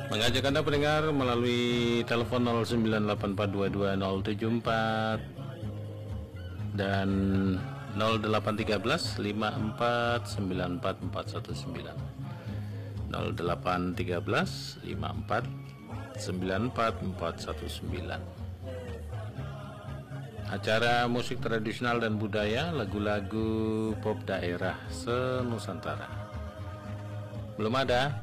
Mengajak Anda pendengar melalui telepon 0984221074 dan 0813 5494 0813 5494 Acara musik tradisional dan budaya, lagu-lagu pop daerah se-Nusantara. Belum ada?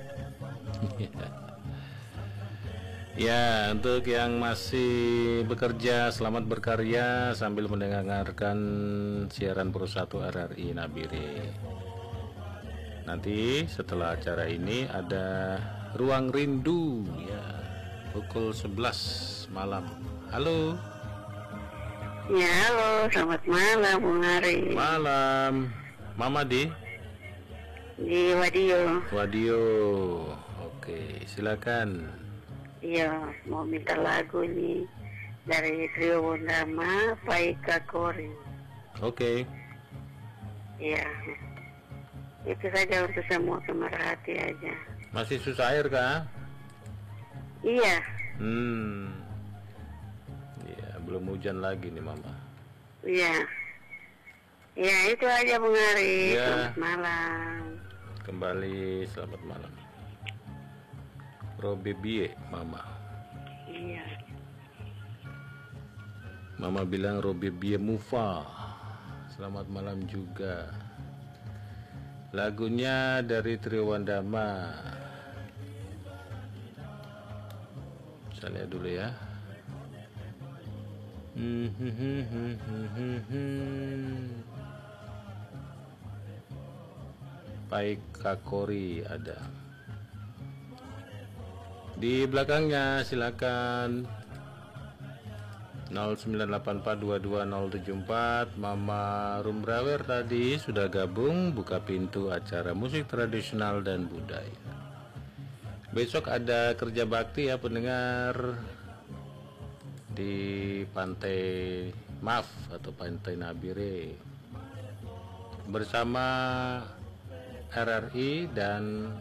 Ya, untuk yang masih bekerja, selamat berkarya sambil mendengarkan siaran Pro 1 RRI Nabire. Nanti setelah acara ini ada Ruang Rindu ya, pukul 11 malam. Halo. Ya, halo, selamat malam, Bung Hari. Malam. Mama di Wadio. Wadio. Oke, silakan. Iya, mau minta lagu nih dari Trio Wondama, Paika Kori. Oke. Iya. Itu saja untuk semua pemerhati aja. Masih susah air kah? Iya. Ya, belum hujan lagi nih Mama. Iya. Ya, itu aja Bung Hari. Ya. Selamat malam. Kembali selamat malam. Robebie Mama. Iya. Mama bilang Robebie Mufa. Selamat malam juga. Lagunya dari Trio Wondama. Saya lihat dulu ya. Paika Kori ada di belakangnya, silakan 0984221074. Mama Rumbrawer tadi sudah gabung buka pintu acara musik tradisional dan budaya. Besok ada kerja bakti ya pendengar di Pantai Maf atau Pantai Nabire bersama RRI dan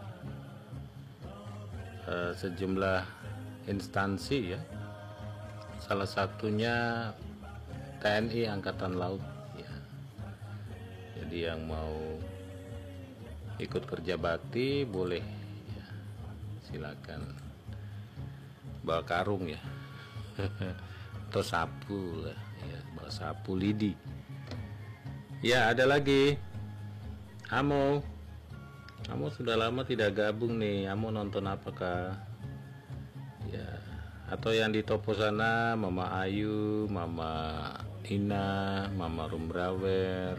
sejumlah instansi ya, salah satunya TNI Angkatan Laut ya. Jadi yang mau ikut kerja bakti boleh ya, silakan bawa karung ya atau sapu lah ya, bawa sapu lidi ya. Ada lagi Amo sudah lama tidak gabung nih. Amo nonton apakah ya, atau yang di Topo sana, Mama Ayu, Mama Ina, Mama Rumbrawer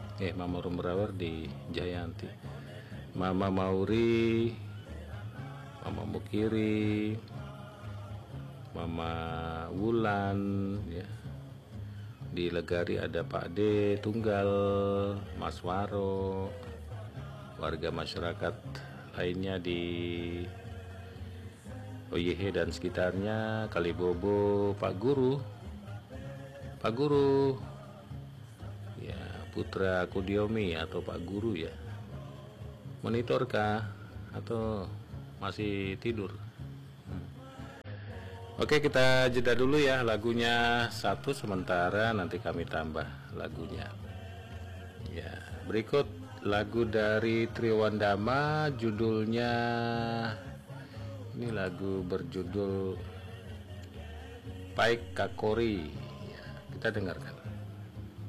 di Jayanti, Mama Mauri, Mama Mukiri, Mama Wulan ya. Di Legari ada Pak D Tunggal, Mas Waro, warga masyarakat lainnya di OYH dan sekitarnya, Kalibobo, Pak Guru ya, Putra Kudiomi atau Pak Guru ya. Monitor kah atau masih tidur? Oke, kita jeda dulu ya, lagunya satu sementara, nanti kami tambah lagunya ya. Berikut lagu dari Trio Wondama, judulnya ini lagu berjudul Paika Kori ya, kita dengarkan.